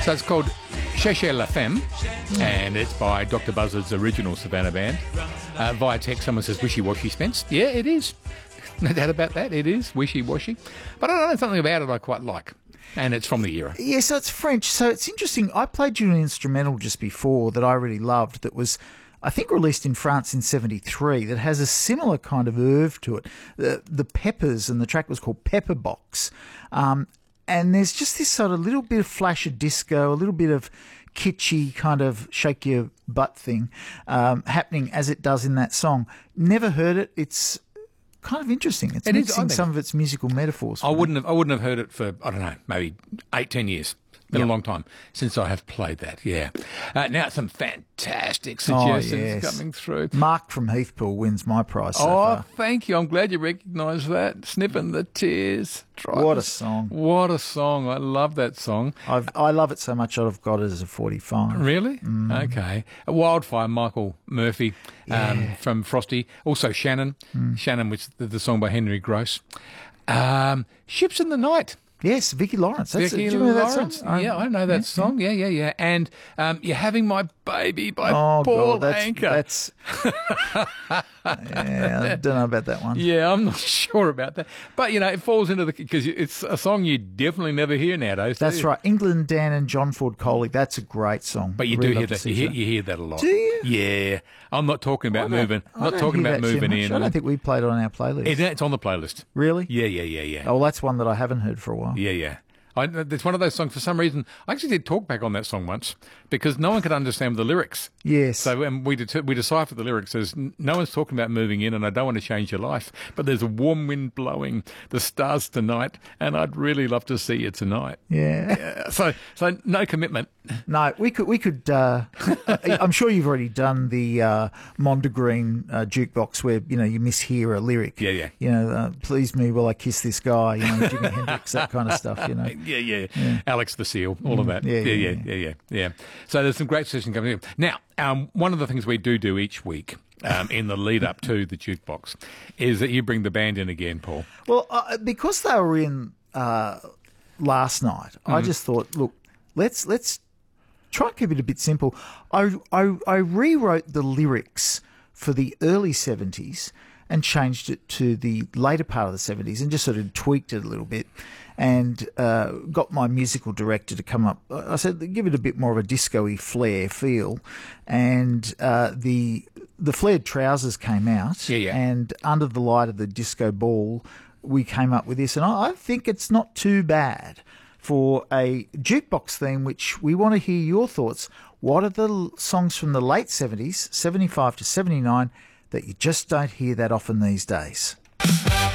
So it's called Cherchez la Femme, and it's by Dr. Buzzard's original Savannah band. Via text, someone says wishy-washy, Spence. Yeah, it is. No doubt about that. It is wishy-washy. But I don't know, something about it I quite like. And it's from the era. Yeah, so it's French. So it's interesting. I played you an instrumental just before that I really loved that was, I think, released in France in 73 that has a similar kind of oeuvre to it. The Peppers, and the track was called Pepper Box. And there's just this sort of little bit of flash of disco, a little bit of kitschy kind of shake your butt thing happening as it does in that song. Never heard it. It's kind of interesting. It's mixing some of its musical metaphors. I wouldn't have heard it for, I don't know, maybe 8-10 years. Been a long time since I have played that, yeah. Now some fantastic suggestions coming through. Mark from Heathpool wins my prize so far. far. Thank you. I'm glad you recognise that. Snipping the tears. What a song. What a song. I love that song. I love it so much I've got it as a 45. Really? Okay. Wildfire, Michael Murphy from Frosty. Also Shannon. Shannon, which the song by Henry Gross. Ships in the Night. Yes, Vicki Lawrence. Do you know that song? Yeah, I know that song. Yeah. And You're Having My Baby by Paul Anka. That's I don't know about that one. Yeah, I'm not sure about that. But, it falls into because it's a song you definitely never hear nowadays. That's right. England Dan and John Ford Coley. That's a great song. But you do hear that. You hear that a lot. Do you? Yeah. I'm not talking about moving. I'm not talking about moving in. I don't think we played it on our playlist. It's on the playlist. Really? Yeah. Oh, well, that's one that I haven't heard for a while. Yeah. It's one of those songs, for some reason, I actually did talk back on that song once because no one could understand the lyrics. Yes. So we deciphered the lyrics as no one's talking about moving in and I don't want to change your life, but there's a warm wind blowing, the stars tonight, and I'd really love to see you tonight. Yeah. So no commitment. No, we could. I'm sure you've already done the Mondegreen jukebox where you mishear a lyric. Yeah. Please me while I kiss this guy. Jimi Hendrix, that kind of stuff. Yeah. Alex the Seal, all of that. Yeah. So there's some great sessions coming in. Now, one of the things we do each week in the lead up to the jukebox is that you bring the band in again, Paul. Well, because they were in last night, I just thought, look, let's try and keep it a bit simple. I rewrote the lyrics for the early 70s and changed it to the later part of the 70s and just sort of tweaked it a little bit and got my musical director to come up. I said, give it a bit more of a disco-y flair feel. And the flared trousers came out. Yeah. And under the light of the disco ball, we came up with this. And I think it's not too bad for a jukebox theme, which we want to hear your thoughts. What are the songs from the late 70s, 75 to 79, that you just don't hear that often these days?